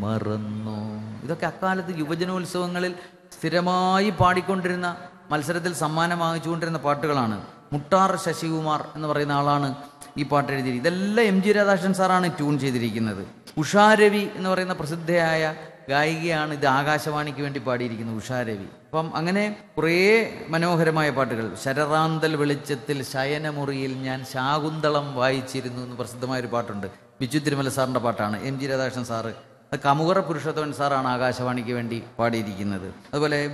മറന്നു. ഇതൊക്കെ അക്കാലത്ത് യുവജനോത്സവങ്ങളിൽ സ്ഥിരമായി പാടിക്കൊണ്ടിരുന്ന, മത്സരത്തിൽ സമ്മാനം വാങ്ങിച്ചുകൊണ്ടിരുന്ന പാട്ടുകളാണ്. മുട്ടാർ ശശികുമാർ എന്ന് പറയുന്ന ആളാണ് ഈ പാട്ട് എഴുതിയത്. ഇതെല്ലാം എം ജി രാധാകൃഷ്ണൻ സാറാണ് ട്യൂൺ ചെയ്തിരിക്കുന്നത്. ഉഷാരവി എന്ന് പറയുന്ന പ്രസിദ്ധയായ ഗായികയാണ് ഇത് ആകാശവാണിക്ക് വേണ്ടി പാടിയിരിക്കുന്നത്, ഉഷാരവി. അപ്പം അങ്ങനെ കുറേ മനോഹരമായ പാട്ടുകൾ. ശരറാന്തൽ വെളിച്ചത്തിൽ ശയനമുറിയിൽ ഞാൻ ശാകുന്തളം വായിച്ചിരുന്നു എന്ന് പ്രസിദ്ധമായൊരു പാട്ടുണ്ട്. ബിച്ചു തിരുമല സാറിൻ്റെ പാട്ടാണ്. എം ജി രാധാകൃഷ്ണൻ സാറ്, അത് കമുകറ പുരുഷോത്തമൻ സാറാണ് ആകാശവാണിക്ക് വേണ്ടി പാടിയിരിക്കുന്നത്. അതുപോലെ